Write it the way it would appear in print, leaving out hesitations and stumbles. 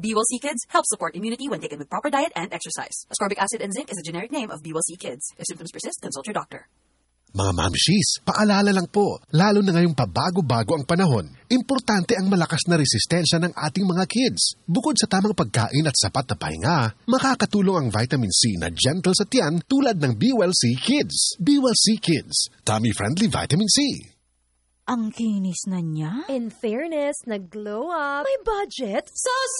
B-Well-C Kids helps support immunity when taken with proper diet and exercise. Ascorbic acid and zinc is a generic name of B-Well-C Kids. If symptoms persist, consult your doctor. Mga mamshis, paalala lang po, lalo na ngayong pabago-bago ang panahon, importante ang malakas na resistensya ng ating mga kids. Bukod sa tamang pagkain at sapat na pahinga, makakatulong ang vitamin C na gentle sa tiyan tulad ng B-Well-C Kids. B-Well-C Kids, tummy-friendly vitamin C. Ang kinis na niya. In fairness, nag-glow up. May budget? So